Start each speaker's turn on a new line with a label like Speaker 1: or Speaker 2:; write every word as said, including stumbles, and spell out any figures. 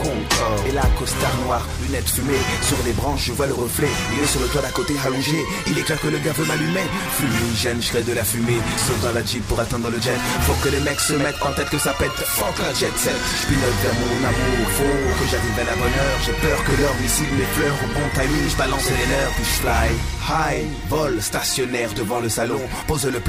Speaker 1: Concorde. Et la costard noire, lunettes fumées. Sur les branches, je vois le reflet. Il est sur le toit d'à côté allongé. Il est clair que le gars veut m'allumer. Fumigène, je fais de la fumée. Saute dans la jeep pour atteindre le jet. Faut que les mecs se mettent en tête que ça pète. Fuck la jet set. Je pilote vers mon amour. Faut que j'arrive à la bonne heure. J'ai peur que leur missile m'effleure. Au bon timing, je balance les leurs. Puis je fly high, vol stationnaire devant le salon. Pose le